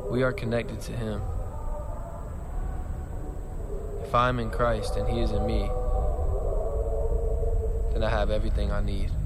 We are connected to Him. If I am in Christ and He is in me, then I have everything I need.